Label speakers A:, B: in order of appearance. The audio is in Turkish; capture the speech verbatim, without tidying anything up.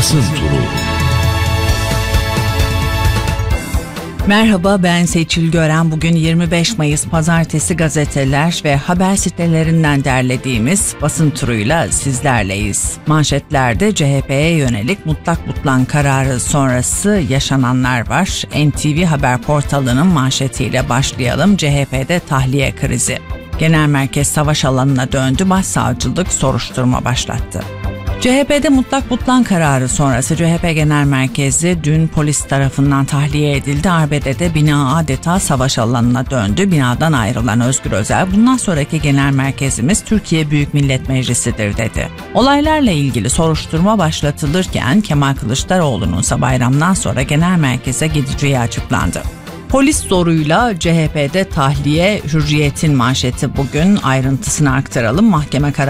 A: Basın Turu.
B: Merhaba, ben Seçil Gören. Bugün yirmi beş Mayıs Pazartesi gazeteler ve haber sitelerinden derlediğimiz basın turuyla sizlerleyiz. Manşetlerde C H P'ye yönelik mutlak butlan kararı sonrası yaşananlar var. N T V Haber portalının manşetiyle başlayalım. C H P'de tahliye krizi. Genel merkez savaş alanına döndü, başsavcılık soruşturma başlattı. C H P'de mutlak butlan kararı sonrası C H P Genel Merkezi dün polis tarafından tahliye edildi. Arbedede bina adeta savaş alanına döndü. Binadan ayrılan Özgür Özel, bundan sonraki genel merkezimiz Türkiye Büyük Millet Meclisi'dir dedi. Olaylarla ilgili soruşturma başlatılırken Kemal Kılıçdaroğlu'nun ise bayramdan sonra genel merkeze gideceği açıklandı. Polis zoruyla C H P'de tahliye, Hürriyet'in manşeti bugün, ayrıntısını aktaralım. Mahkeme kararı